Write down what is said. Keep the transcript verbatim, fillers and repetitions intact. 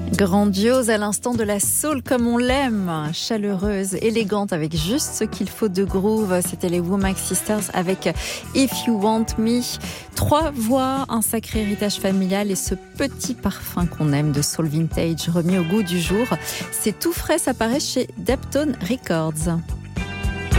Grandiose à l'instant de la soul comme on l'aime, chaleureuse, élégante avec juste ce qu'il faut de groove. C'était les Womack Sisters avec If You Want Me. Trois voix, un sacré héritage familial et ce petit parfum qu'on aime de soul vintage remis au goût du jour. C'est tout frais, ça paraît chez Deptone Records.